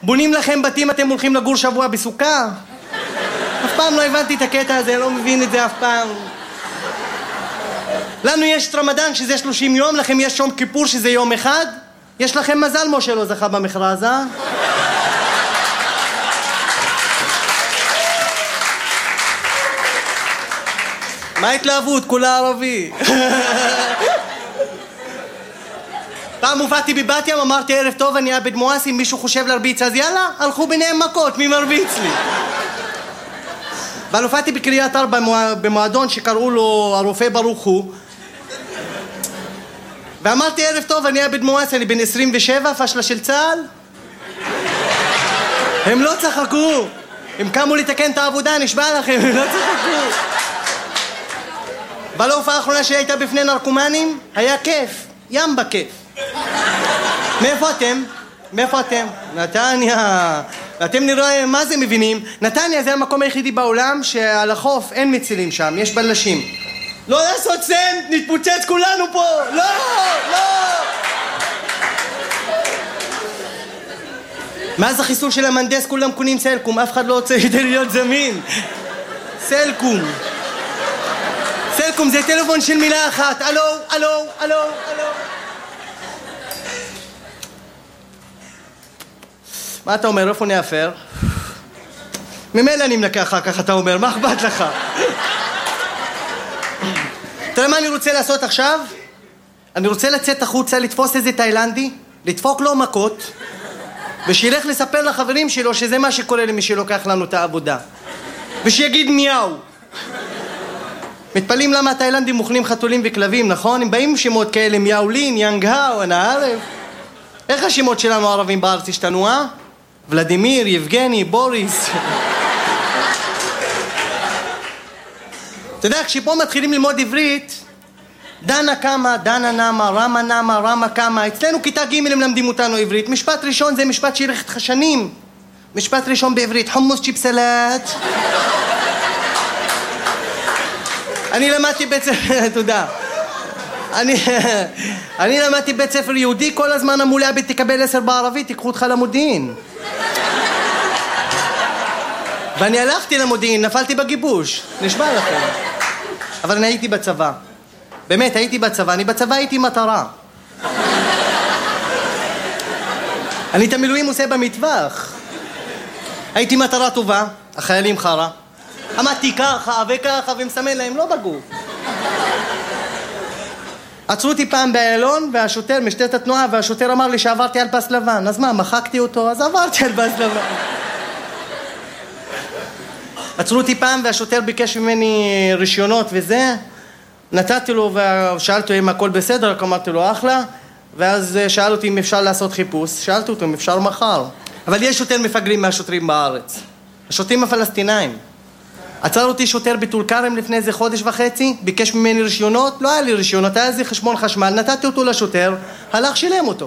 בונים לכם בתים, אתם הולכים לגור שבוע בסוכה? אף פעם לא הבנתי את הקטע הזה, לא מבין את זה אף פעם. לנו יש את רמדאן שזה 30 יום, לכם יש יום כיפור שזה יום אחד. יש לכם מזל משה לא זכה במכרז, אה? מה ההתלהבות? כולה ערבי. פעם הופעתי בבת ים, אמרתי ערב טוב, אני עבד מואסי, מישהו חושב להרביץ, אז יאללה, הלכו ביניהם מכות, מי מרביץ לי? אבל הופעתי בקריית ארבע במועדון שקראו לו הרופא ברוך הוא, ואמרתי ערב טוב, אני עבד מואסי, אני בן 27, פשלה של צה"ל. הם לא צחקו, הם קמו לתקן את העבודה, נשבע לכם, הם לא צחקו. אבל ההופעה האחרונה שהייתה בפני נרקומנים, היה כיף, ים בכיף. מאיפה אתם? מאיפה אתם? נתניה. ואתם נראה מה זה מבינים. נתניה זה המקום היחידי בעולם שעל החוף אין מצילים שם, יש בלשים. לא לעשות סנט, נתפוצץ כולנו פה. לא, לא. מאז החיסול של המנדס כולם קונים סלקום, אף אחד לא רוצה כדי להיות זמין. סלקום. סלקום זה טלפון של מילה אחת. אלו, אלו, אלו, אלו. מה אתה אומר? איפה נאפר? ממילא אני מנקה אחר כך, אתה אומר, מה אכפת לך? תראה מה אני רוצה לעשות עכשיו? אני רוצה לצאת החוצה, לתפוס איזה תאילנדי, לדפוק לו מכות, ושילך לספר לחברים שלו שזה מה שקורה למי שלוקח לנו את העבודה. ושיגיד מיהו. מתפלאים למה התאילנדים מוכנים חתולים וכלבים, נכון? הם באים עם שמות כאלה, מיאולין, יאנגהאו, אנא ערב. איך השמות שלנו הערבים בארץ השתנו, אה? ולדימיר, יבגני, בוריס. אתה יודע, כשפה מתחילים ללמוד עברית, דנה קמה, דנה נמה, רמה נמה, רמה קמה. אצלנו כיתה ג' הם למדים אותנו עברית. משפט ראשון זה משפט שילך איתך שנים. משפט ראשון בעברית, חומוס צ'יפסלט. אני למדתי בית ספר, תודה. אני למדתי בית ספר יהודי, כל הזמן אמרו לי, אבי תקבל 10 בערבית, תיקחו אותך למודיעין. ואני הלכתי למודיעין, נפלתי בגיבוש, נשבע לכם. אבל אני הייתי בצבא. באמת, הייתי בצבא, אני בצבא הייתי מטרה. אני את המילואים עושה במטווח. הייתי מטרה טובה, החיילים חרה. עמדתי ככה וככה ומסמן להם, לא בגוף. עצרו אותי פעם באיילון, והשוטר, משטרת התנועה, והשוטר אמר לי שעברתי על פס לבן. אז מה, מחקתי אותו? אז עברתי על פס לבן. עצרו אותי פעם, והשוטר ביקש ממני רישיונות וזה. נתתי לו, ושאלתי אם הכל בסדר, רק אמרתי לו אחלה. ואז שאל אותי אם אפשר לעשות חיפוש. שאלתי אותו אם אפשר מחר. אבל יש יותר מפגרים מהשוטרים בארץ. השוטרים הפלסטינאים. עצר אותי שוטר בטול כרם לפני איזה חודש וחצי, ביקש ממני רישיונות, לא היה לי רישיונות, היה איזה חשבון חשמל, נתתי אותו לשוטר, הלך שילם אותו.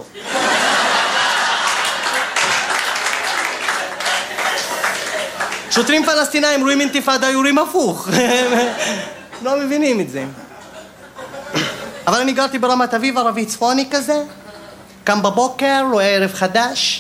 שוטרים פלסטינאים רואים אינתיפאדה, יורים הפוך. לא מבינים את זה. אבל אני גרתי ברמת אביב, ערבי צפוני כזה, קם בבוקר, רואה ערב חדש,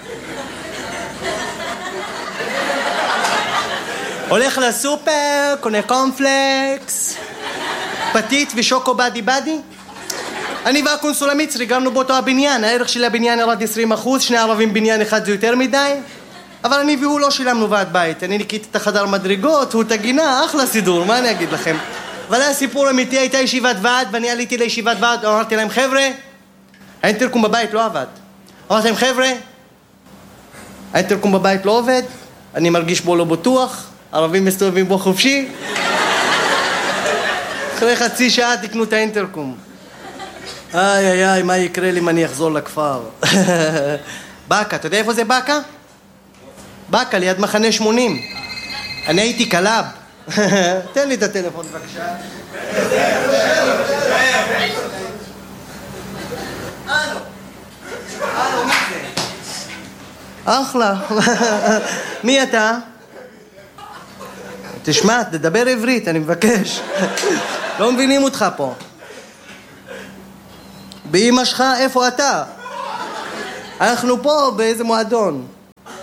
הולך לסופר, קונה קומפלקס, פתית ושוקו בדי בדי. אני והקונסול המצרי גרנו באותו הבניין, הערך של הבניין ירד 20%, שני ערבים בניין אחד זה יותר מדי. אבל אני והוא לא שילמנו ועד בית, אני ניקיתי את החדר מדרגות, הוא את הגינה, אחלה סידור, מה אני אגיד לכם? אבל היה סיפור אמיתי, הייתה ישיבת ועד, ואני עליתי לישיבת ועד, אמרתי להם, חבר'ה, האינטרקום בבית לא עבד. אמרתי להם, חבר'ה, האינטרקום בבית לא עובד, אני מרגיש בו לא בטוח, ערבים מסתובבים בו חופשי. אחרי חצי שעה תקנו את האינטרקום. איי איי איי, מה יקרה לי אם אני אחזור לכפר? בקה, אתה יודע איפה זה בקה? בקה, ליד מחנה 80. אני הייתי קלאב. תן לי את הטלפון בבקשה. מי זה? אחלה. מי אתה? תשמע, תדבר עברית, אני מבקש. לא מבינים אותך פה. באמא שלך, איפה אתה? אנחנו פה באיזה מועדון.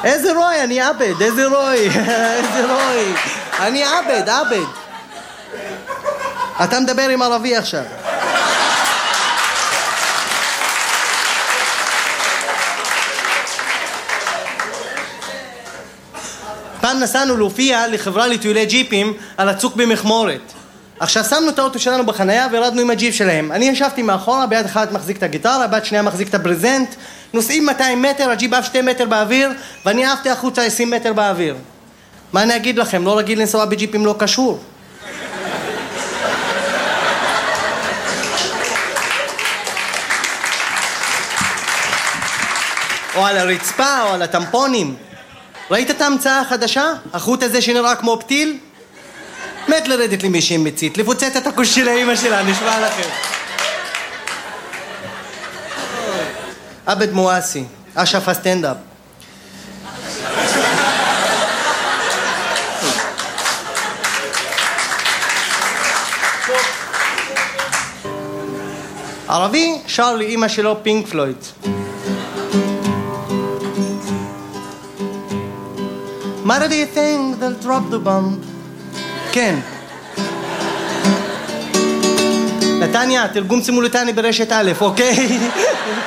איזה רוי, אני עבד, איזה רוי, איזה רוי. אני עבד. אתה מדבר עם ערבי עכשיו. פעם נסענו להופיע לחברה לטיולי ג'יפים על הצוק במחמורת. עכשיו שמנו את האוטו שלנו בחנייה וירדנו עם הג'יפ שלהם. אני ישבתי מאחורה, ביד אחת מחזיק את הגיטרה, ביד שנייה מחזיק את הברזנט. נוסעים 200 מטר, הג'יפ עף 2 מטר באוויר, ואני עפתי החוצה 20 מטר באוויר. מה אני אגיד לכם? לא רגיל לנסוע בג'יפים לא קשור. או על הרצפה, או על הטמפונים. ראית את ההמצאה החדשה? החוט הזה שנראה כמו פתיל? מת לרדת לי מישהי מצית, לפוצץ את הכוש של האמא שלה, נשמע לכם. עבד מואסי, אשף הסטנדאפ. ערבי שר לאמא שלו פינק פלויד. Mother, do you think they'll drop the bomb? כן. נתניה, תרגום סימולטני ברשת א', אוקיי?